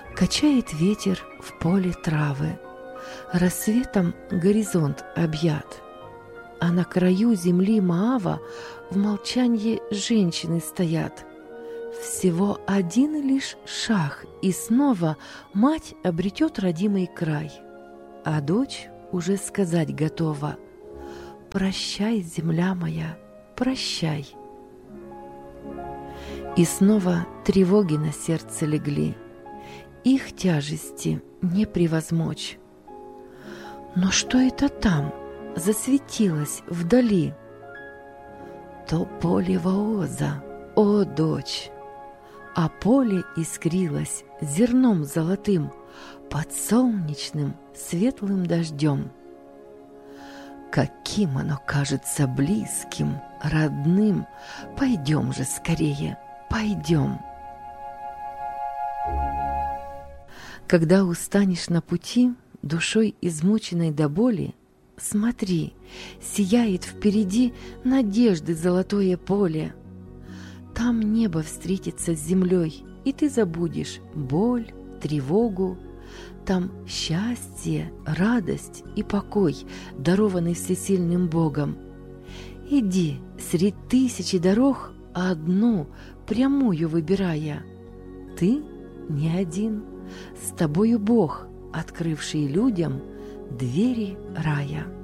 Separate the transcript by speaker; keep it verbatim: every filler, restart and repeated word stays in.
Speaker 1: Качает ветер в поле травы, рассветом горизонт объят, а на краю земли Моава в молчании женщины стоят. Всего один лишь шаг, и снова мать обретет родимый край, а дочь уже сказать готова: «Прощай, земля моя, прощай». И снова тревоги на сердце легли, их тяжести не превозмочь. Но что это там засветилось вдали? То поле Вооза, о, дочь! А поле искрилось зерном золотым под солнечным светлым дождем. Каким оно кажется близким, родным! Пойдем же скорее, пойдем! Когда устанешь на пути, душой измученной до боли, смотри, сияет впереди надежды золотое поле. Там небо встретится с землей, и ты забудешь боль, тревогу. Там счастье, радость и покой, дарованный всесильным Богом. Иди средь тысячи дорог, одну, прямую выбирая. Ты не один, с тобою Бог, открывший людям двери рая.